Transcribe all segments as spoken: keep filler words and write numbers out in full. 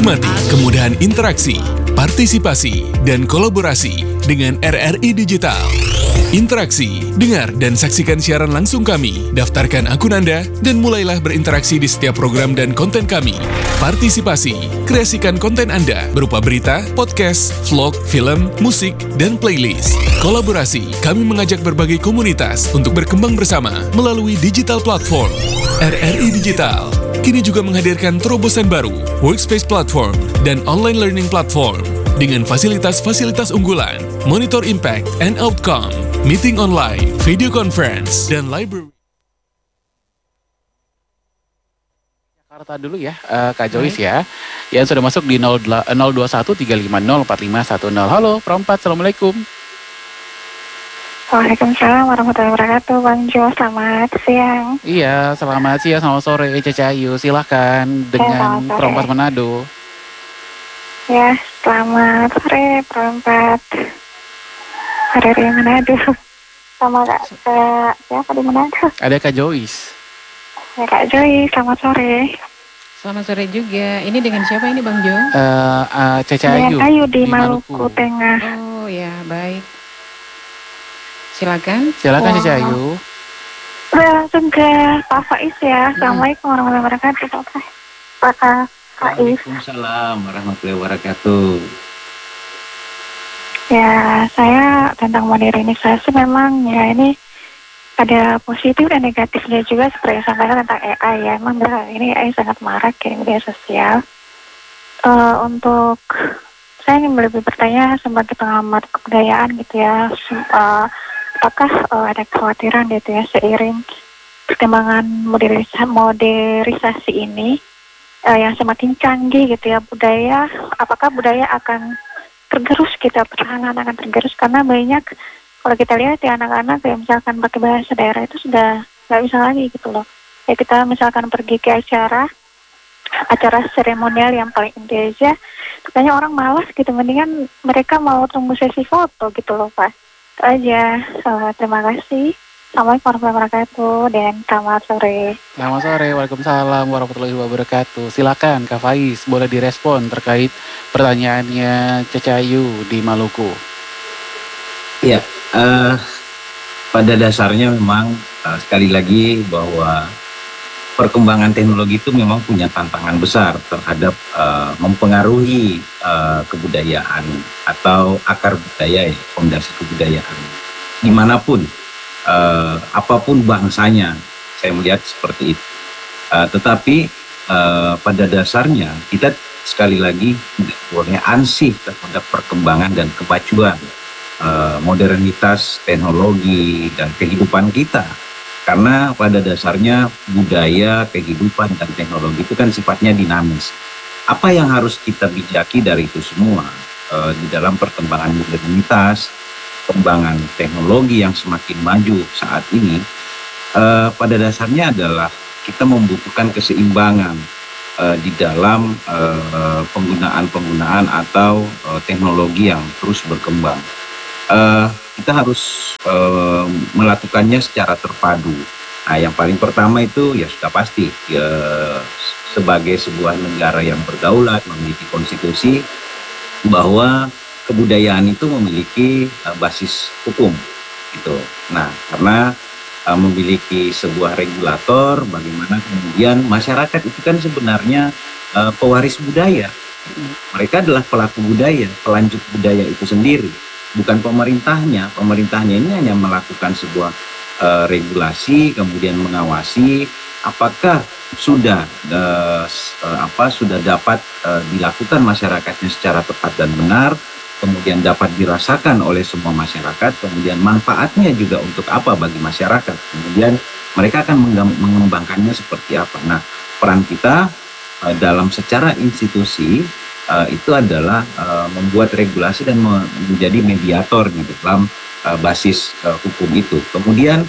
Nikmati kemudahan interaksi, partisipasi, dan kolaborasi dengan R R I Digital. Interaksi, dengar dan saksikan siaran langsung kami, daftarkan akun Anda, dan mulailah berinteraksi di setiap program dan konten kami. Partisipasi, kreasikan konten Anda berupa berita, podcast, vlog, film, musik, dan playlist. Kolaborasi, kami mengajak berbagai komunitas untuk berkembang bersama melalui digital platform. R R I Digital kini juga menghadirkan terobosan baru, workspace platform, dan online learning platform dengan fasilitas-fasilitas unggulan, monitor impact and outcome, meeting online, video conference, dan library. Jakarta dulu ya, uh, Kak Joyce ya, yang sudah masuk di nol dua satu tiga lima nol empat lima satu nol. Halo, Perempat, Assalamualaikum. Waalaikumsalam warahmatullahi wabarakatuh, Bang Jo, selamat siang. Iya, selamat siang, selamat sore, Cece Ayu, silahkan dengan ya, Perempat Manado. Ya, selamat sore, Perempat. Hari di Manado. Sama Kak, Kak siapa di Manado? Ada Kak Joyce. Ya, Kak Joy, selamat sore. Selamat sore juga. Ini dengan siapa ini, Bang Jo? Uh, uh, Cece Ayu. Dengan Ayu di, di Maluku, Maluku Tengah. Oh ya, baik. Silakan. Silakan Cece Ayu. Udah langsung ke Pak Faiz ya. Hmm. Assalamualaikum warahmatullahi wabarakatuh, Pak Faiz. Pak Faiz. Waalaikumsalam warahmatullahi wabarakatuh. Ya, saya tentang modernisasi memang ya ini ada positif dan negatifnya juga seperti yang sampaikan tentang A I ya. Memang ini A I sangat marak ya di media sosial. Uh, untuk saya ingin lebih bertanya sebagai pengamat kebudayaan gitu ya. Uh, Apakah uh, ada kekhawatiran gitu ya seiring perkembangan modernisasi, modernisasi ini uh, yang semakin canggih gitu ya budaya, apakah budaya akan tergerus kita perlahan akan tergerus karena banyak kalau kita lihat ya anak-anak yang misalkan pakai bahasa daerah itu sudah nggak bisa lagi gitu loh. Ya kita misalkan pergi ke acara acara seremonial yang paling inti aja, katanya orang malas gitu, mendingan mereka mau tunggu sesi foto gitu loh Pak. Itu aja. Uh, terima kasih. Assalamualaikum warahmatullahi wabarakatuh dan selamat sore. Selamat sore. Waalaikumsalam warahmatullahi wabarakatuh. Silakan Kak Faiz, boleh direspon terkait pertanyaannya Cece Ayu di Maluku. Iya, uh, pada dasarnya memang uh, sekali lagi bahwa perkembangan teknologi itu memang punya tantangan besar terhadap uh, mempengaruhi uh, kebudayaan atau akar budaya ya, fondasi kebudayaan dimanapun, uh, apapun bangsanya, saya melihat seperti itu. Uh, tetapi uh, pada dasarnya kita sekali lagi tidak boleh ansih terhadap perkembangan dan kemajuan uh, modernitas teknologi dan kehidupan kita. Karena pada dasarnya budaya, kehidupan, dan teknologi itu kan sifatnya dinamis. Apa yang harus kita bijaki dari itu semua e, di dalam perkembangan modernitas, perkembangan teknologi yang semakin maju saat ini, e, pada dasarnya adalah kita membutuhkan keseimbangan e, di dalam e, penggunaan-penggunaan atau e, teknologi yang terus berkembang. E, kita harus e, melakukannya secara terpadu. Nah, yang paling pertama itu ya sudah pasti ya, sebagai sebuah negara yang berdaulat memiliki konstitusi bahwa kebudayaan itu memiliki e, basis hukum gitu. Nah, karena e, memiliki sebuah regulator, bagaimana kemudian masyarakat itu kan sebenarnya e, pewaris budaya. Mereka adalah pelaku budaya, pelanjut budaya itu sendiri. Bukan pemerintahnya, pemerintahnya ini hanya melakukan sebuah uh, regulasi, kemudian mengawasi apakah sudah uh, uh, apa sudah dapat uh, dilakukan masyarakatnya secara tepat dan benar, kemudian dapat dirasakan oleh semua masyarakat, kemudian manfaatnya juga untuk apa bagi masyarakat, kemudian mereka akan mengembangkannya seperti apa. Nah, peran kita uh, dalam secara institusi Uh, itu adalah uh, membuat regulasi dan me- menjadi mediator di dalam uh, basis uh, hukum itu. Kemudian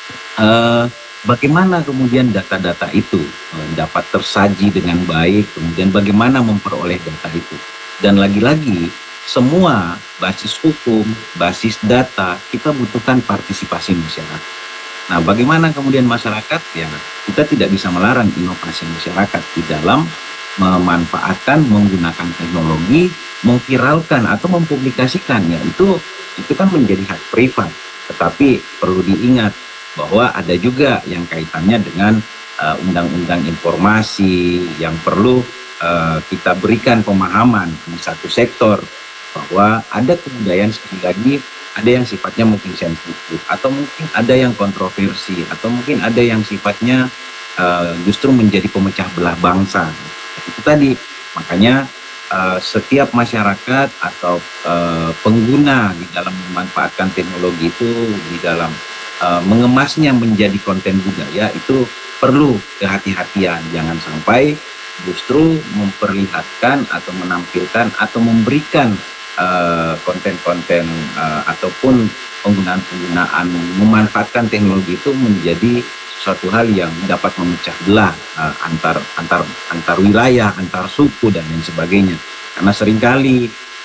uh, bagaimana kemudian data-data itu uh, dapat tersaji dengan baik, kemudian bagaimana memperoleh data itu. Dan lagi-lagi semua basis hukum, basis data, kita butuhkan partisipasi masyarakat. Nah, bagaimana kemudian masyarakat? Ya, kita tidak bisa melarang inovasi masyarakat di dalam memanfaatkan, menggunakan teknologi, memviralkan atau mempublikasikannya, itu itu kan menjadi hak privat. Tetapi perlu diingat bahwa ada juga yang kaitannya dengan uh, undang-undang informasi yang perlu uh, kita berikan pemahaman di satu sektor, bahwa ada kebudayaan, sekali lagi, ada yang sifatnya mungkin sensitif, atau mungkin ada yang kontroversi, atau mungkin ada yang sifatnya uh, justru menjadi pemecah belah bangsa. Itu tadi, makanya uh, setiap masyarakat atau uh, pengguna di dalam memanfaatkan teknologi itu, di dalam uh, mengemasnya menjadi konten budaya, itu perlu kehati-hatian. Jangan sampai justru memperlihatkan atau menampilkan atau memberikan Uh, konten-konten uh, ataupun penggunaan-penggunaan memanfaatkan teknologi itu menjadi suatu hal yang dapat memecah belah uh, antar antar antar wilayah, antar suku dan lain sebagainya. Karena seringkali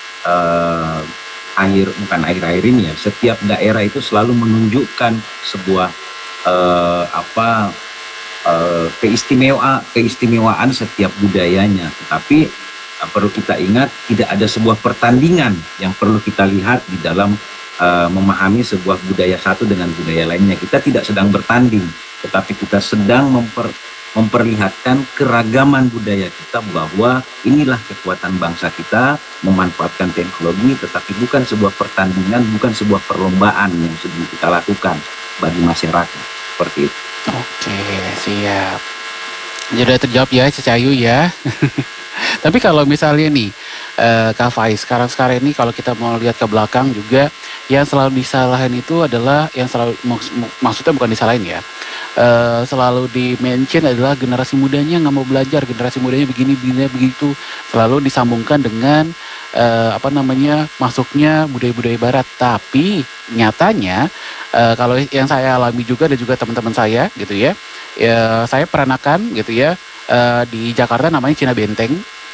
uh, akhir bukan akhir-akhir ini ya, setiap daerah itu selalu menunjukkan sebuah uh, apa uh, keistimewaan keistimewaan setiap budayanya, tetapi perlu kita ingat, tidak ada sebuah pertandingan yang perlu kita lihat di dalam uh, memahami sebuah budaya satu dengan budaya lainnya. Kita tidak sedang bertanding, tetapi kita sedang memper, memperlihatkan keragaman budaya kita, bahwa inilah kekuatan bangsa kita memanfaatkan teknologi, tetapi bukan sebuah pertandingan, bukan sebuah perlombaan yang sedang kita lakukan bagi masyarakat. Seperti itu. Oke, siap. Jadi udah terjawab ya, Cacayu ya. Tapi kalau misalnya nih, eh, Kak Faiz, sekarang-sekarang ini kalau kita mau lihat ke belakang juga, yang selalu disalahin itu adalah, yang selalu, mak- maksudnya bukan disalahin ya, eh, selalu di-mention adalah generasi mudanya nggak mau belajar, generasi mudanya begini, begini, begitu. Selalu disambungkan dengan, eh, apa namanya, masuknya budaya-budaya barat. Tapi nyatanya, eh, kalau yang saya alami juga dan juga teman-teman saya gitu ya, ya saya peranakan gitu ya, Uh, di Jakarta namanya Cina Benteng.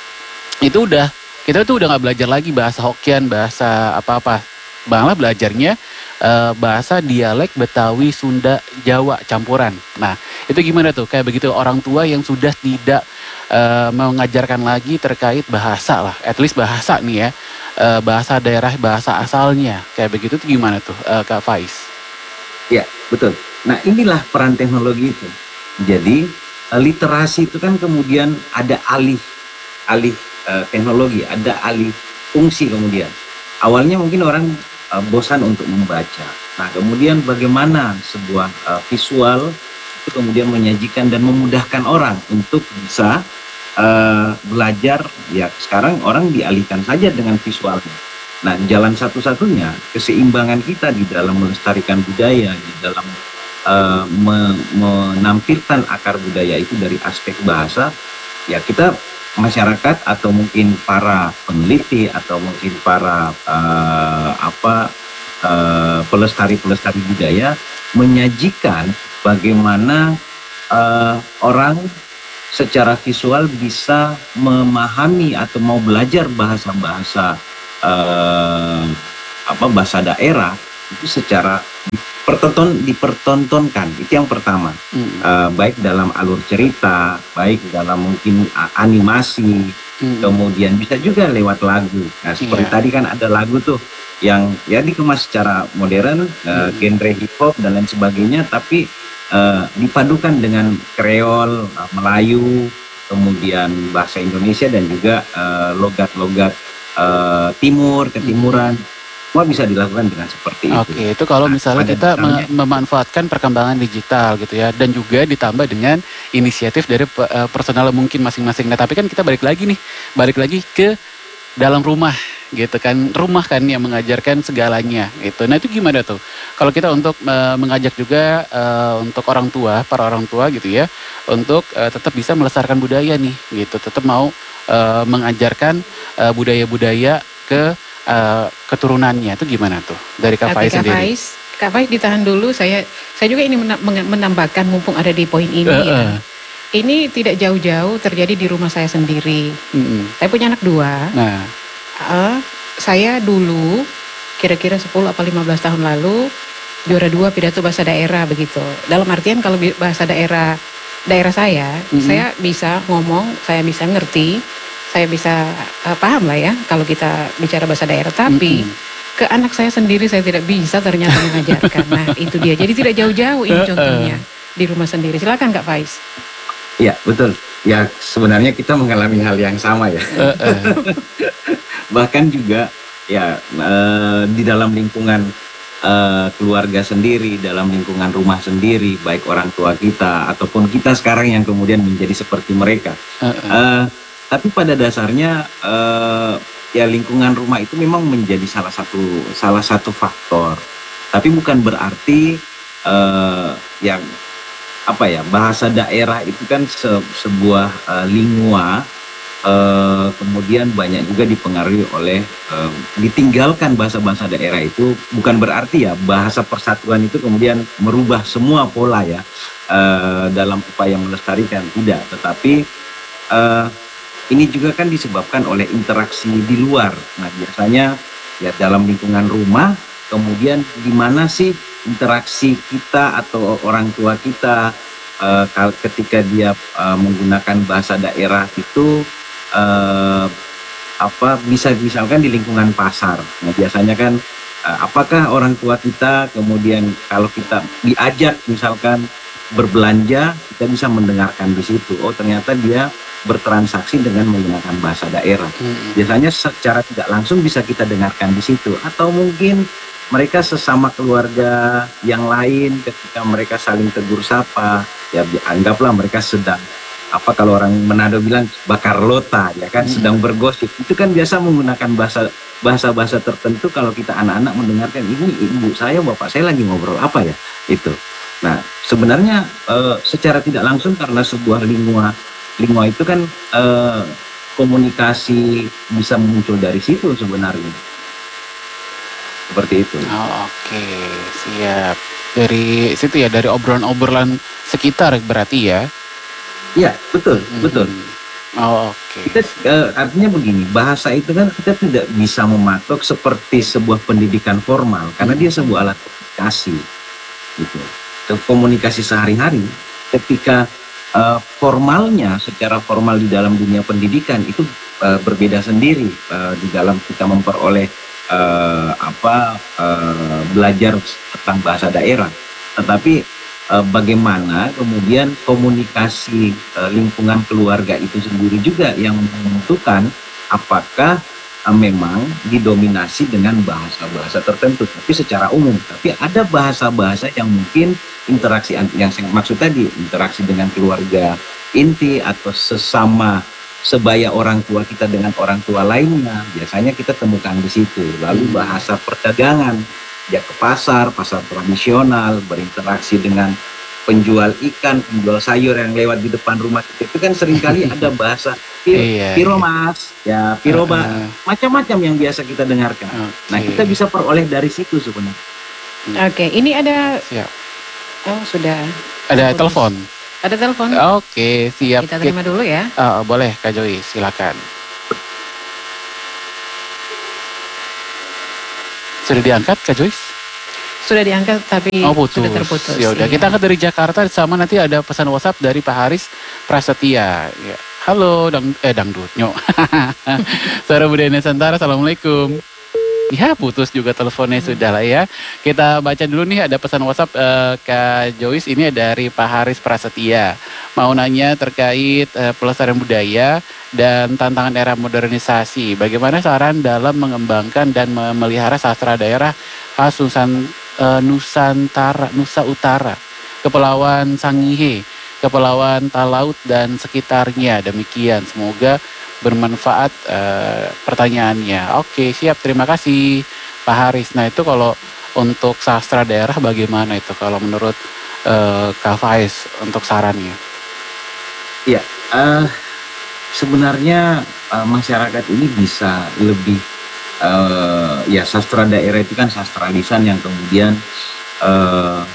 Itu udah, kita tuh udah gak belajar lagi bahasa Hokkien, bahasa apa-apa, malah belajarnya uh, bahasa dialek Betawi, Sunda, Jawa campuran. Nah itu gimana tuh, kayak begitu orang tua yang sudah tidak uh, mengajarkan lagi terkait bahasa lah, at least bahasa nih ya, uh, bahasa daerah, bahasa asalnya, kayak begitu tuh gimana tuh uh, Kak Faiz? Ya, betul. Nah, inilah peran teknologi itu. Jadi literasi itu kan kemudian ada alih alih uh, teknologi, ada alih fungsi. Kemudian awalnya mungkin orang uh, bosan untuk membaca. Nah, kemudian bagaimana sebuah uh, visual itu kemudian menyajikan dan memudahkan orang untuk bisa uh, belajar. Ya, sekarang orang dialihkan saja dengan visualnya. Nah, jalan satu-satunya keseimbangan kita di dalam melestarikan budaya, di dalam Uh, me- menampilkan akar budaya itu dari aspek bahasa, ya kita masyarakat atau mungkin para peneliti atau mungkin para uh, apa uh, pelestari-pelestari budaya menyajikan bagaimana uh, orang secara visual bisa memahami atau mau belajar bahasa-bahasa uh, apa bahasa daerah itu secara Pertonton, dipertontonkan, itu yang pertama. Hmm. Uh, baik dalam alur cerita, baik dalam mungkin uh, animasi, hmm. kemudian bisa juga lewat lagu. Nah, seperti yeah. tadi kan ada lagu tuh yang ya dikemas secara modern, uh, hmm. genre hip hop dan lain sebagainya, tapi uh, dipadukan dengan Kreol, uh, Melayu, kemudian bahasa Indonesia dan juga uh, logat-logat uh, timur, ketimuran. Hmm. Semua bisa dilakukan dengan seperti itu. Oke, itu kalau misalnya nah, kita misalnya, memanfaatkan perkembangan digital gitu ya, dan juga ditambah dengan inisiatif dari uh, personal mungkin masing-masing. Nah, tapi kan kita balik lagi nih, balik lagi ke dalam rumah gitu kan, rumah kan yang mengajarkan segalanya gitu. Nah itu gimana tuh? Kalau kita untuk uh, mengajak juga uh, untuk orang tua, para orang tua gitu ya, untuk uh, tetap bisa melestarikan budaya nih gitu, tetap mau uh, mengajarkan uh, budaya-budaya ke Uh, keturunannya itu gimana tuh dari Kak Faiz sendiri? Kak Faiz, Kak Faiz ditahan dulu. Saya saya juga ini menambahkan mumpung ada di poin ini. Uh, uh. Ya. Ini tidak jauh-jauh terjadi di rumah saya sendiri. Mm-hmm. Saya punya anak dua. Nah, uh, saya dulu kira-kira sepuluh atau lima belas tahun lalu juara dua pidato bahasa daerah begitu. Dalam artian kalau bahasa daerah daerah saya, Mm-hmm. saya bisa ngomong, saya bisa ngerti, saya bisa uh, paham lah ya kalau kita bicara bahasa daerah. Tapi Mm-hmm. ke anak saya sendiri saya tidak bisa ternyata mengajarkan. Nah itu dia. Jadi tidak jauh-jauh ini contohnya di rumah sendiri. Silakan Kak Faiz. Ya betul. Ya sebenarnya kita mengalami hal yang sama ya. Bahkan juga ya eh, di dalam lingkungan eh, keluarga sendiri, dalam lingkungan rumah sendiri, baik orang tua kita ataupun kita sekarang yang kemudian menjadi seperti mereka. Uh-uh. Eh, tapi pada dasarnya eh, ya lingkungan rumah itu memang menjadi salah satu salah satu faktor. Tapi bukan berarti eh, yang apa ya bahasa daerah itu kan se sebuah uh, lingua uh, kemudian banyak juga dipengaruhi oleh uh, ditinggalkan bahasa-bahasa daerah itu bukan berarti ya bahasa persatuan itu kemudian merubah semua pola ya uh, dalam upaya melestarikan, tidak, tetapi uh, ini juga kan disebabkan oleh interaksi di luar. Nah biasanya ya dalam lingkungan rumah kemudian di mana sih interaksi kita atau orang tua kita uh, ketika dia uh, menggunakan bahasa daerah itu uh, apa bisa misalkan di lingkungan pasar. Nah biasanya kan uh, apakah orang tua kita kemudian kalau kita diajak misalkan berbelanja kita bisa mendengarkan di situ. Oh ternyata dia bertransaksi dengan menggunakan bahasa daerah. Hmm. Biasanya secara tidak langsung bisa kita dengarkan di situ. Atau mungkin mereka sesama keluarga yang lain ketika mereka saling tegur sapa, ya anggaplah mereka sedang apa kalau orang Manado bilang bakar lota, ya kan, hmm. sedang bergosip. Itu kan biasa menggunakan bahasa bahasa-bahasa tertentu. Kalau kita anak-anak mendengarkan, ini ibu saya, bapak saya lagi ngobrol apa ya itu. Nah sebenarnya e, secara tidak langsung karena sebuah lingua lingua itu kan e, komunikasi bisa muncul dari situ sebenarnya. Seperti itu. Oh, oke, okay. Siap. Dari situ ya, dari obrolan-obrolan sekitar berarti ya? Iya, betul, hmm. betul. Oh, oke. Okay. Kita, uh, artinya begini, bahasa itu kan kita tidak bisa mematok seperti sebuah pendidikan formal, karena dia sebuah alat komunikasi, gitu. Komunikasi sehari-hari. Ketika uh, formalnya, secara formal di dalam dunia pendidikan itu uh, berbeda sendiri uh, di dalam kita memperoleh Uh, apa uh, belajar tentang bahasa daerah, tetapi uh, bagaimana kemudian komunikasi uh, lingkungan keluarga itu sendiri juga yang menentukan apakah uh, memang didominasi dengan bahasa-bahasa tertentu, tapi secara umum. Tapi ada bahasa-bahasa yang mungkin interaksi yang saya maksud tadi, interaksi dengan keluarga inti atau sesama sebaya orang tua kita dengan orang tua lainnya, biasanya kita temukan di situ. Lalu bahasa perdagangan, ya ke pasar, pasar tradisional, berinteraksi dengan penjual ikan, penjual sayur yang lewat di depan rumah kita. Itu kan seringkali ada bahasa pir, iya, piro mas, ya piro mbak, uh, macam-macam yang biasa kita dengarkan. Okay. Nah kita bisa peroleh dari situ sebenarnya. Oke, okay, ini ada, siap. Oh sudah. Ada telepon. Ada telepon. Oke, siap. Kita terima dulu ya. Uh, boleh, Kak Joyce, silakan. Sudah diangkat, Kak Joyce? Sudah diangkat, tapi oh, putus. sudah terputus. Ya udah, iya. Kita angkat dari Jakarta, sama nanti ada pesan WhatsApp dari Pak Haris Prasetya. Ya. Halo, dang, eh dangdut, nyok. Suara Budaya Nusantara, assalamualaikum. Ya putus juga teleponnya, hmm. sudah lah ya. Kita baca dulu nih, ada pesan WhatsApp uh, Kak Joyce, ini dari Pak Haris Prasetya. Mau nanya terkait uh, pelestarian budaya dan tantangan era modernisasi. Bagaimana saran dalam mengembangkan dan memelihara sastra daerah khas Nusan, uh, Nusantara, Nusa Utara, Kepulauan Sangihe, Kepulauan Talaut dan sekitarnya. Demikian, semoga bermanfaat uh, pertanyaannya. Oke, siap. Terima kasih Pak Haris. Nah itu kalau untuk sastra daerah bagaimana itu kalau menurut uh, Kak Faiz untuk sarannya? Iya, uh, sebenarnya uh, masyarakat ini bisa lebih uh, ya sastra daerah itu kan sastra lisan yang kemudian uh,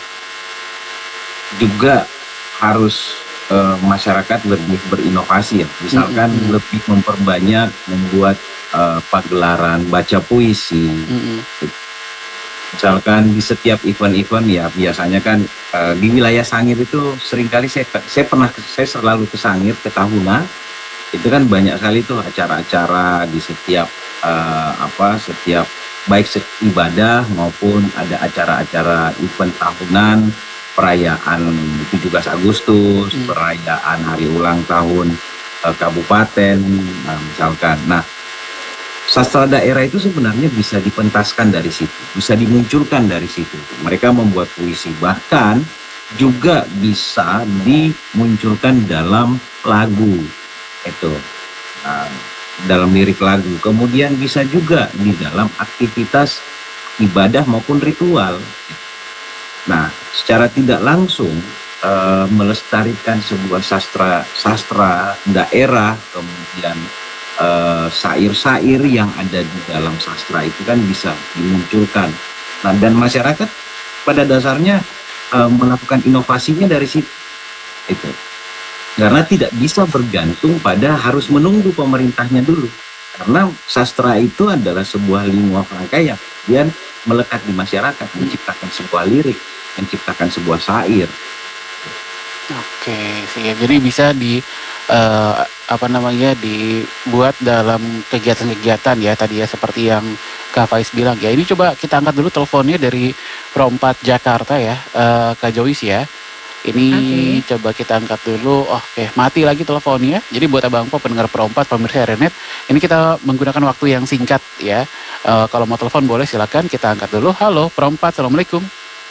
juga harus Uh, masyarakat lebih berinovasi ya, misalkan mm-hmm. lebih memperbanyak membuat uh, pagelaran baca puisi, mm-hmm. Misalkan di setiap event-event ya biasanya kan uh, di wilayah Sangir itu seringkali saya saya pernah saya selalu ke Sangir ke Tahuna, itu kan banyak sekali tuh acara-acara di setiap uh, apa setiap baik ibadah maupun ada acara-acara event tahunan, perayaan tujuh belas Agustus, hmm. perayaan hari ulang tahun uh, kabupaten, nah, misalkan. Nah, sastra daerah itu sebenarnya bisa dipentaskan dari situ, bisa dimunculkan dari situ. Mereka membuat puisi, bahkan juga bisa dimunculkan dalam lagu itu. Nah, dalam lirik lagu, kemudian bisa juga di dalam aktivitas ibadah maupun ritual. Nah, secara tidak langsung e, melestarikan sebuah sastra sastra daerah, kemudian e, syair-syair yang ada di dalam sastra itu kan bisa dimunculkan. Nah, dan masyarakat pada dasarnya e, melakukan inovasinya dari situ. Itu. Karena tidak bisa bergantung pada harus menunggu pemerintahnya dulu. Karena sastra itu adalah sebuah lingua franca yang kemudian melekat di masyarakat, menciptakan sebuah lirik, menciptakan sebuah syair. Oke, sih. Jadi bisa di uh, apa namanya dibuat dalam kegiatan-kegiatan ya tadi ya seperti yang Kak Faiz bilang ya. Ini coba kita angkat dulu teleponnya dari Pro empat Jakarta ya, uh, Kak Joyce ya. Ini okay. Coba kita angkat dulu. Oke, mati lagi teleponnya. Jadi buat Abang Po pendengar Pro empat pemirsa R N Net, ini kita menggunakan waktu yang singkat ya. Uh, kalau mau telepon boleh silakan kita angkat dulu. Halo Pro empat, Assalamualaikum.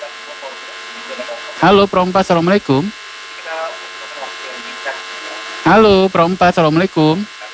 Halo Pro empat, Assalamualaikum. Halo Pro empat, Assalamualaikum.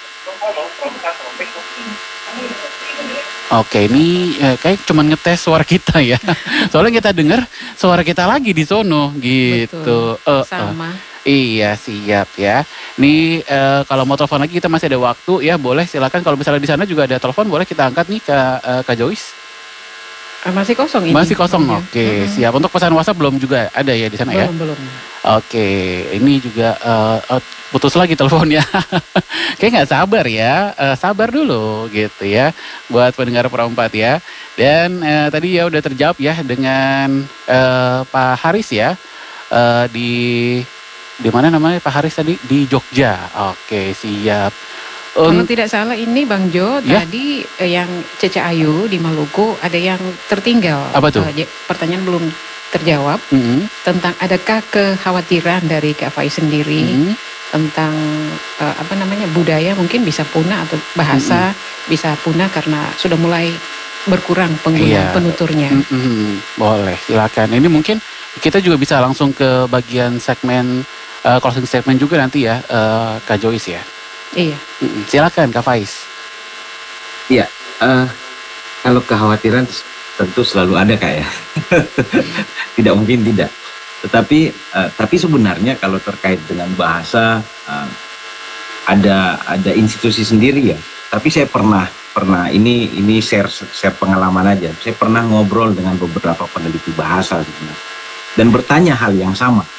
Oke, ini eh, kayak cuma ngetes suara kita ya. Soalnya kita dengar suara kita lagi di sono gitu. Betul, uh, sama. Uh, iya, siap ya. Nih uh, kalau mau telepon lagi kita masih ada waktu ya, boleh silakan. Kalau misalnya di sana juga ada telepon boleh kita angkat nih ke uh, Kak Joyce. Masih kosong ini. Masih kosong, oke. Okay, mm-hmm. Siap. Untuk pesan WhatsApp belum juga ada ya di sana belum, ya? Belum, belum. Oke, okay. Ini juga uh, uh, putus lagi teleponnya. Kayak nggak sabar ya, uh, sabar dulu gitu ya. Buat pendengar Pro empat ya. Dan uh, tadi ya udah terjawab ya dengan uh, Pak Haris ya. Uh, di di mana namanya Pak Haris tadi? Di Jogja. Oke, okay, siap. Kalau um, tidak salah ini Bang Jo ya? Tadi eh, yang Cece Ayu di Maluku ada yang tertinggal. Apa tuh? Uh, pertanyaan belum terjawab mm-hmm. tentang adakah kekhawatiran dari Kak Faiz sendiri mm-hmm. tentang uh, apa namanya budaya mungkin bisa punah atau bahasa mm-hmm. bisa punah karena sudah mulai berkurang penggunaan iya. penuturnya. Mm-hmm. Boleh, silakan. Ini mungkin kita juga bisa langsung ke bagian segmen uh, closing statement juga nanti ya, uh, Kak Joyce ya. Iya. Silakan Kak Faiz. Iya, uh, kalau kekhawatiran tentu selalu ada Kak ya. Tidak mungkin tidak. Tetapi uh, tapi sebenarnya kalau terkait dengan bahasa uh, ada ada institusi sendiri ya. Tapi saya pernah pernah ini ini share share pengalaman aja. Saya pernah ngobrol dengan beberapa peneliti bahasa sebenarnya dan bertanya hal yang sama.